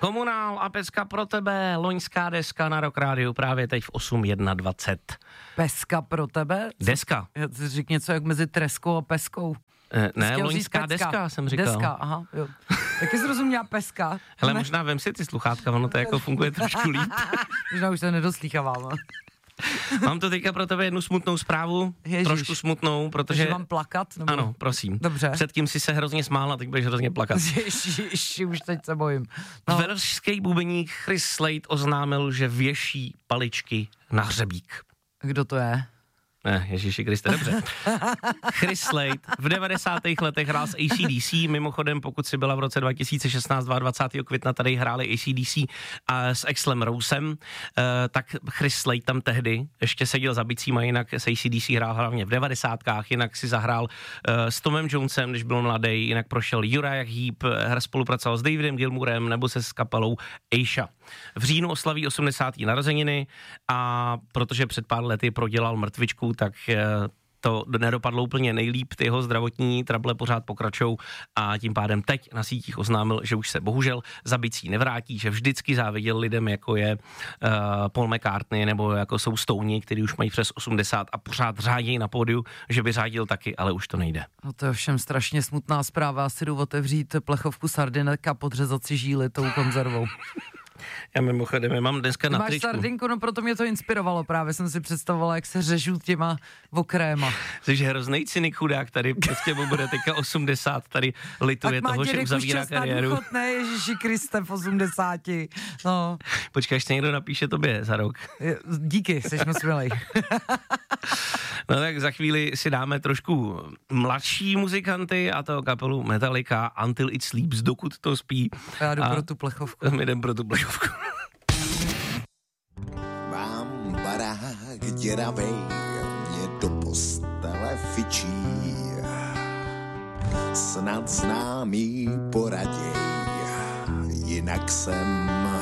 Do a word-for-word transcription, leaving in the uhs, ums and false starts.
Komunál a Peska pro tebe, loňská deska na Rock Rádiu právě teď v osm dvacet jedna. Peska pro tebe? Deska. Řekl něco jak mezi treskou a peskou. Eh, ne, loňská deska jsem říkal. Deska, aha, jo. Taky jsi rozuměla peska. Hele, možná vem si ty sluchátka, ono to jako funguje trošku líp. Možná už se nedoslýchávám. Mám to teďka pro tebe jednu smutnou zprávu, Ježiš. Trošku smutnou, protože... Takže mám plakat? Nebo... Ano, prosím. Dobře. Předtím si se hrozně smála, teď budeš hrozně plakat. Ježiš, už teď se bojím. No. Velšský bubeník Chris Slade oznámil, že věší paličky na hřebík. Kdo to je? Ne, Ježíši Kriste, dobře. Chris Slade v devadesátých letech hrál s A C D C, mimochodem pokud si byla v roce dva tisíce šestnáct dvacátého druhého května tady hráli A C D C a s Axlem Rosem, tak Chris Slade tam tehdy ještě seděl za bicím a jinak s A C D C hrál hlavně v devadesátkách, jinak si zahrál s Tomem Jonesem, když byl mladý, jinak prošel Uriah Heep, spolupracoval s Davidem Gilmourem nebo se s kapelou Aisha. V říjnu oslaví osmdesátý narozeniny a protože před pár lety prodělal mrtvičku, tak to nedopadlo úplně nejlíp, ty jeho zdravotní trable pořád pokračují a tím pádem teď na sítích oznámil, že už se bohužel za bicí nevrátí, že vždycky záviděl lidem, jako je uh, Paul McCartney nebo jako jsou Stouni, kteří už mají přes osmdesát a pořád řádějí na pódiu, že by řádil taky, ale už to nejde. No to je všem strašně smutná zpráva, asi jdu otevřít plechovku sardinek a podřezat si žíly tou konzervou. Já mimochodem, já mám dneska na máš tričku. sardinku, no proto mě to inspirovalo, právě jsem si představovala, jak se řežou těma okréma. Jsi hroznej cynik chudák, tady prostě mu bude teďka osmdesát, tady lituje toho, že uzavírá kariéru. Důchod, ne, Ježíši Kriste, v osmdesáti, no. Počkej, až se někdo napíše tobě za rok. Díky, jsi moc milej. No tak za chvíli si dáme trošku mladší muzikanty a to kapelu Metallica Until It Sleeps, dokud to spí. Já jdu a pro tu plechovku. My jdem pro tu plechovku. Mám barák děravej, mě do postele fičí. Snad známý poraděj, jinak jsem